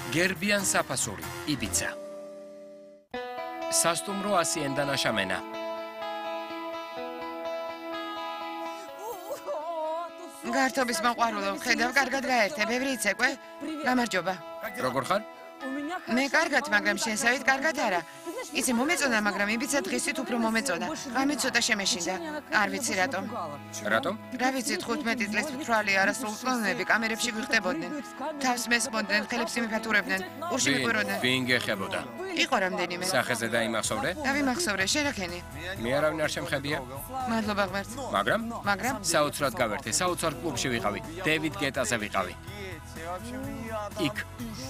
გერბიან საფასური, იბიცა. სასტუმრო ასიენდა ნაშამენა. გართობის მოყვარულო, ხედავ, კარგად გაერთე, ბევრი იცეკვე. გამარჯობა. როგორ ხარ? მე კარგად, მაგრამ შენსავით კარგად არა. იცი მომეწონა, მაგრამ იბიცა დღისით უფრო მომეწონა. ღამე ცოტა შემეშინდა. არ ვიცი რატომ. რატომ? რა ვიცი, 15 წლის მთვრალი არასრულწლოვნები კამერებში გვიხდებოდნენ. თავს მესმოდნენ, ხელებს იმიფათურებდნენ, ურში მიყვიროდნენ. ვინ გეხებოდა? იყო რამდენიმე. სახეზე დაიმახსოვრე? დავიმახსოვრე, შენ რა ქენი? მე არავინ არ შემხედია. მადლობა ღმერთს. მაგრამ საოცრად გავერთე, საოცარ კლუბში ვიყავი. დევიდ გეტაზე ვიყავი. იქ